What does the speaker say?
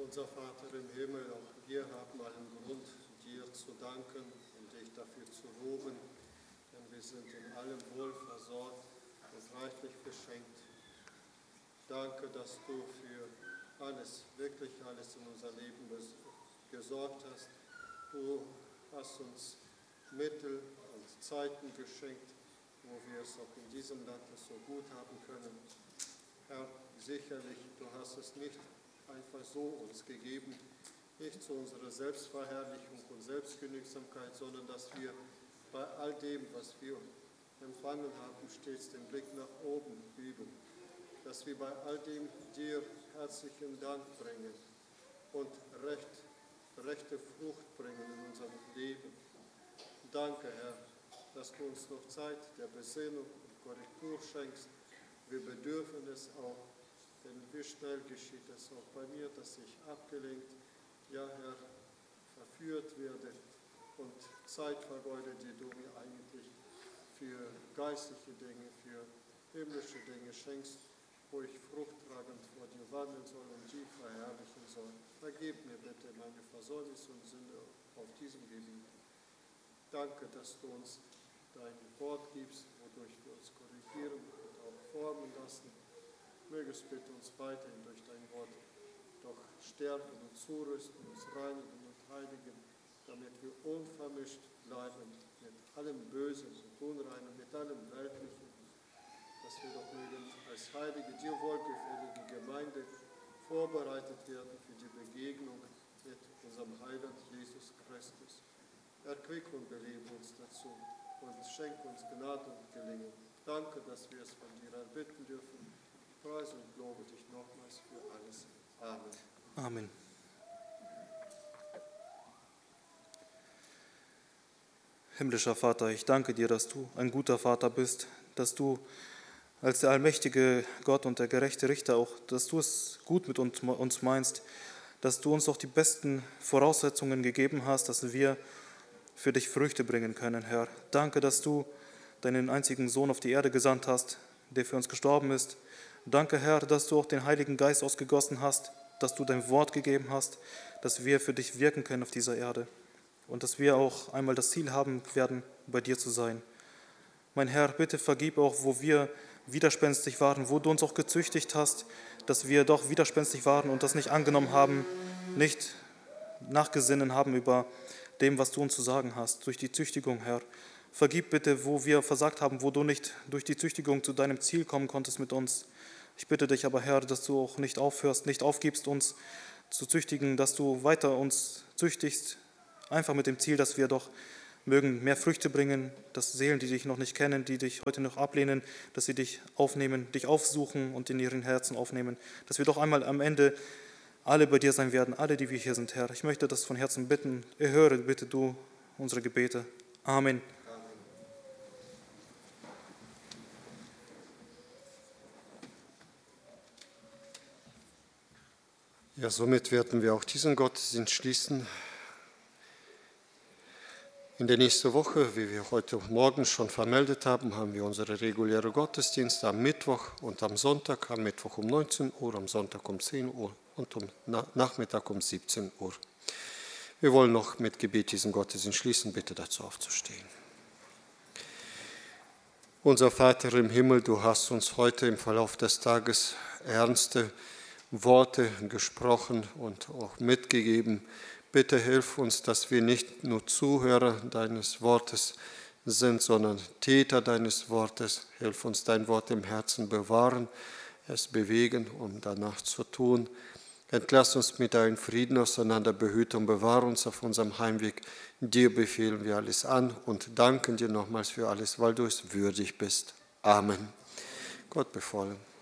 Unser Vater im Himmel, auch wir haben allen Grund, dir zu danken und dich dafür zu loben, denn wir sind in allem wohl versorgt und reichlich beschenkt. Danke, dass du für alles, wirklich alles in unser Leben gesorgt hast. Du hast uns Mittel und Zeiten geschenkt, wo wir es auch in diesem Land so gut haben können. Herr, sicherlich, du hast es nicht einfach so uns gegeben, nicht zu unserer Selbstverherrlichung und Selbstgenügsamkeit, sondern dass wir bei all dem, was wir empfangen haben, stets den Blick nach oben üben, dass wir bei all dem dir herzlichen Dank bringen und rechte Frucht bringen in unserem Leben. Danke, Herr, dass du uns noch Zeit der Besinnung und Korrektur schenkst. Wir bedürfen es auch, denn wie schnell geschieht es auch bei mir, dass ich abgelenkt, ja Herr, verführt werde und Zeit vergeude, die du mir eigentlich für geistliche Dinge, für himmlische Dinge schenkst, wo ich fruchttragend vor dir wandeln soll und die verherrlichen soll. Vergib mir bitte meine Versäumnisse und Sünde auf diesem Gebiet. Danke, dass du uns dein Wort gibst, wodurch wir uns korrigieren und auch formen lassen. Mögest bitte uns weiterhin durch dein Wort doch stärken und zurüsten, uns reinigen und heiligen, damit wir unvermischt bleiben mit allem Bösen und Unreinen, mit allem Weltlichen, dass wir doch mögen als heilige, dir wohlgefällige Gemeinde vorbereitet werden für die Begegnung mit unserem Heiland Jesus Christus. Erquick und belebe uns dazu und schenk uns Gnade und Gelingen. Danke, dass wir es von dir erbitten dürfen. Preis und lobe dich nochmals für alles. Amen. Amen. Himmlischer Vater, ich danke dir, dass du ein guter Vater bist, dass du als der allmächtige Gott und der gerechte Richter auch, dass du es gut mit uns meinst, dass du uns auch die besten Voraussetzungen gegeben hast, dass wir für dich Früchte bringen können, Herr. Danke, dass du deinen einzigen Sohn auf die Erde gesandt hast, der für uns gestorben ist. Danke, Herr, dass du auch den Heiligen Geist ausgegossen hast, dass du dein Wort gegeben hast, dass wir für dich wirken können auf dieser Erde und dass wir auch einmal das Ziel haben werden, bei dir zu sein. Mein Herr, bitte vergib auch, wo wir widerspenstig waren, wo du uns auch gezüchtigt hast, dass wir doch widerspenstig waren und das nicht angenommen haben, nicht nachgesinnen haben über dem, was du uns zu sagen hast, durch die Züchtigung, Herr. Vergib bitte, wo wir versagt haben, wo du nicht durch die Züchtigung zu deinem Ziel kommen konntest mit uns. Ich bitte dich aber, Herr, dass du auch nicht aufhörst, nicht aufgibst, uns zu züchtigen, dass du weiter uns züchtigst, einfach mit dem Ziel, dass wir doch mögen mehr Früchte bringen, dass Seelen, die dich noch nicht kennen, die dich heute noch ablehnen, dass sie dich aufnehmen, dich aufsuchen und in ihren Herzen aufnehmen, dass wir doch einmal am Ende alle bei dir sein werden, alle, die wir hier sind, Herr. Ich möchte das von Herzen bitten. Erhöre bitte du unsere Gebete. Amen. Ja, somit werden wir auch diesen Gottesdienst schließen. In der nächsten Woche, wie wir heute Morgen schon vermeldet haben, haben wir unsere reguläre Gottesdienste am Mittwoch und am Sonntag, am Mittwoch um 19 Uhr, am Sonntag um 10 Uhr und am Nachmittag um 17 Uhr. Wir wollen noch mit Gebet diesen Gottesdienst schließen. Bitte dazu aufzustehen. Unser Vater im Himmel, du hast uns heute im Verlauf des Tages ernste Worte gesprochen und auch mitgegeben. Bitte hilf uns, dass wir nicht nur Zuhörer deines Wortes sind, sondern Täter deines Wortes. Hilf uns, dein Wort im Herzen bewahren, es bewegen, um danach zu tun. Entlass uns mit deinem Frieden auseinander, behüte und bewahre uns auf unserem Heimweg. Dir befehlen wir alles an und danken dir nochmals für alles, weil du es würdig bist. Amen. Gott befohlen.